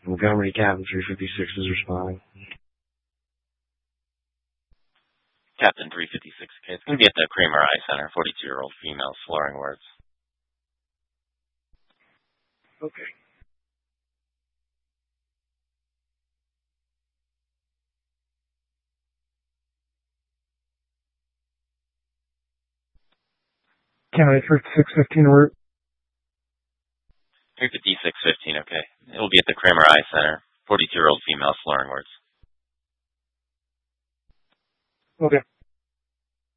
Montgomery Captain 356 is responding. Captain 356, okay. It's going to be at the Kramer Eye Center, 42-year-old female, slurring words. Okay. County 5615 route. 35615, okay. It will be at the Kramer Eye Center, 42-year-old female, slurring words. Okay.